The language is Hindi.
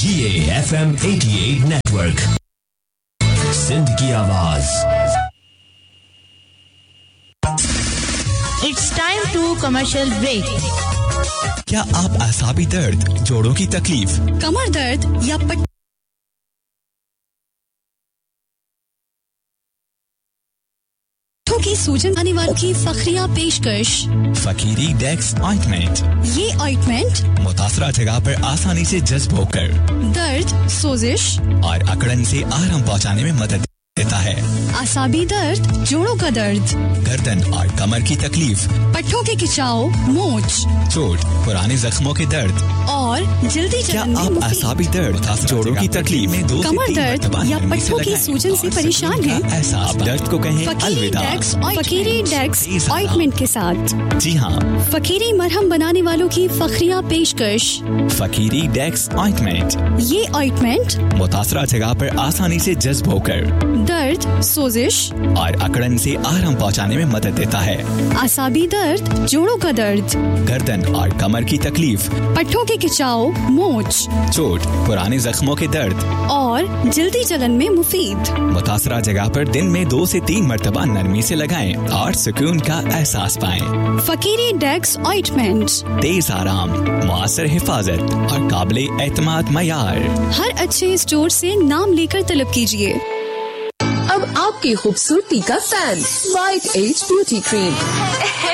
ये FM 88 नेटवर्क, सिंध की आवाज। It's time to commercial break. क्या आप असाबी दर्द, जोड़ों की तकलीफ, कमर दर्द या पट्टों की सूजन आने वालों की फखरिया पेशकश फकीरी डेक्स ऑइंटमेंट। ये ऑइंटमेंट मुतासरा जगह पर आसानी से जज्ब होकर दर्द, सोजिश और अकड़न से आराम पहुंचाने में मदद देता है। आसाबी दर्द, जोड़ों का दर्द, गर्दन और कमर की तकलीफ, पट्टों के खिंचाव, मोच, चोट, पुराने जख्मों के दर्द और जल्दी क्या आप असाबी दर्द, जोड़ों की तकलीफ, कमर दर्द या पट्टों की सूजन से परेशान हैं? आप दर्द को कहें अलविदा फकीरी डेक्स ऑइंटमेंट के साथ। जी हाँ, फकीरी मरहम बनाने वालों की फखरिया पेशकश फकीरी डेक्स ऑइंटमेंट। ये ऑइंटमेंट मुतासरा जगह पर आसानी से जज्ब होकर दर्द, सोजिश और अकड़न से आराम पहुंचाने में मदद देता है। आसाबी दर्द, जोड़ों का दर्द, गर्दन और कमर की तकलीफ, पट्टों के खिंचाव, मोच, चोट, पुराने जख्मों के दर्द और जल्दी जलन में मुफीद। मुतासरा जगह पर दिन में 2 से 3 मरतबा नरमी से लगाएं और सुकून का एहसास पाएं। फकीरी डेक्स ऑइंटमेंट, तेज आराम, मुअस्सर हिफाजत और काबिल एतमाद मयार। हर अच्छे स्टोर से नाम लेकर तलब कीजिए। अब आपकी खूबसूरती का fan white as beauty cream.